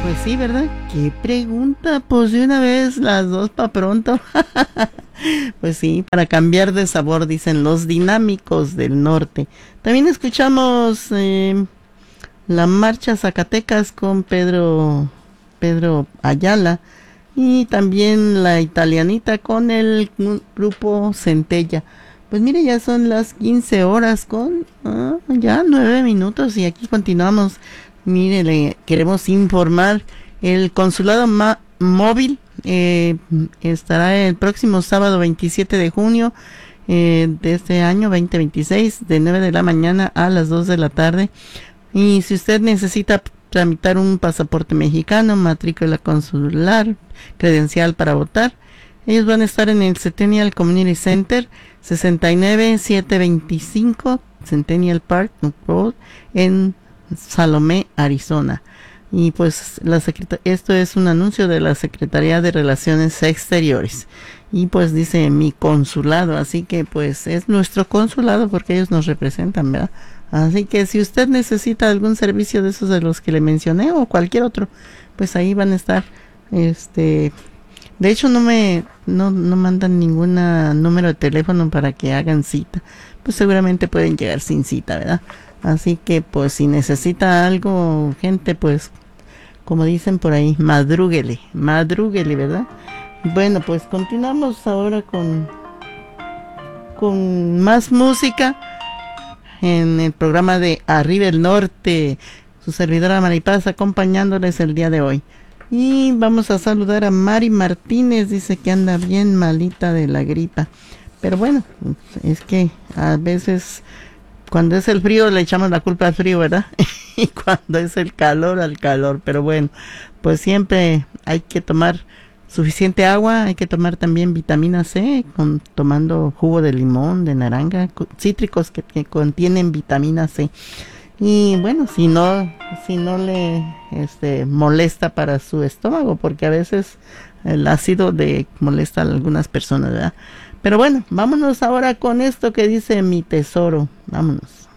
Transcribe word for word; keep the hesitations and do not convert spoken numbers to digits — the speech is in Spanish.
Pues sí, ¿verdad? ¿Qué pregunta? Pues de una vez las dos pa' pronto. Pues sí, para cambiar de sabor, dicen los dinámicos del norte. También escuchamos eh, la marcha Zacatecas con Pedro, Pedro Ayala. Y también la italianita con el grupo Centella. Pues mire, ya son las quince horas con ah, ya nueve minutos y aquí continuamos. Mire, le queremos informar, el consulado ma- móvil eh, estará el próximo sábado veintisiete de junio eh, de este año veinte veintiséis, de nueve de la mañana a las dos de la tarde. Y si usted necesita tramitar un pasaporte mexicano, matrícula consular, credencial para votar, ellos van a estar en el Centennial Community Center, sesenta y nueve setecientos veinticinco Centennial Park Road, en Salomé, Arizona. Y pues la secreta- esto es un anuncio de la Secretaría de Relaciones Exteriores. Y pues dice mi consulado, así que pues es nuestro consulado porque ellos nos representan, ¿verdad? Así que si usted necesita algún servicio de esos de los que le mencioné o cualquier otro, pues ahí van a estar. Este, de hecho no me no no mandan ningún número de teléfono para que hagan cita. Pues seguramente pueden llegar sin cita, ¿verdad? Así que pues si necesita algo, gente, pues como dicen por ahí, madrúguele, madrúguele, ¿verdad? Bueno, pues continuamos ahora con con más música en el programa de Arriba el Norte, su servidora Maripaz acompañándoles el día de hoy. Y vamos a saludar a Mari Martínez, dice que anda bien malita de la gripa. Pero bueno, es que a veces cuando es el frío le echamos la culpa al frío, ¿verdad? Y cuando es el calor, al calor. Pero bueno, pues siempre hay que tomar suficiente agua, hay que tomar también vitamina C, con, tomando jugo de limón, de naranja, cítricos que, que contienen vitamina C. Y bueno, si no, si no le este, molesta para su estómago, porque a veces el ácido de molesta a algunas personas, ¿verdad? Pero bueno, vámonos ahora con esto que dice mi tesoro. Vámonos.